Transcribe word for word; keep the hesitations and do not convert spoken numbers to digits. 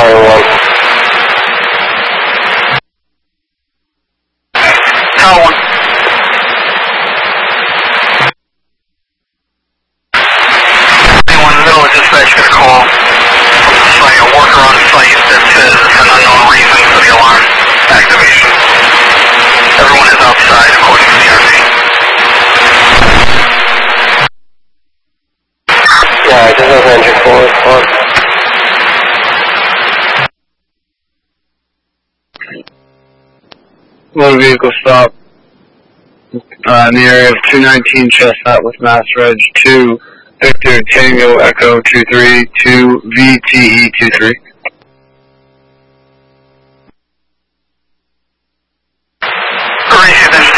Tower one. Tower one. Anyone in the middle of dispatch get a call from the site, a worker on site that says an unknown reason for the alarm activation. Everyone is outside according to the R P. Yeah, I just have engine four. On. Motor vehicle stop uh, in the area of two nineteen Chestnut with Mass Reg two Victor Tango Echo two three two V T E two three. Appreciate that.